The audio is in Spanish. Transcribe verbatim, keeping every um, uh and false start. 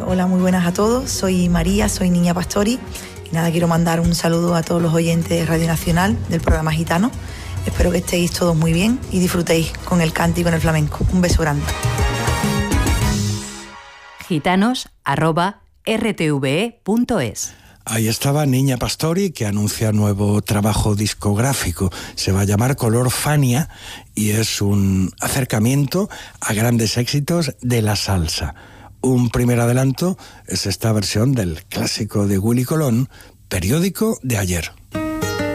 Hola, muy buenas a todos. Soy María, soy Niña Pastori. Y nada, quiero mandar un saludo a todos los oyentes de Radio Nacional del programa Gitano. Espero que estéis todos muy bien y disfrutéis con el cante y con el flamenco. Un beso grande. gitanos arroba r t v e punto es. Ahí estaba Niña Pastori, que anuncia nuevo trabajo discográfico. Se va a llamar Color Fania y es un acercamiento a grandes éxitos de la salsa. Un primer adelanto es esta versión del clásico de Willy Colón, Periódico de ayer.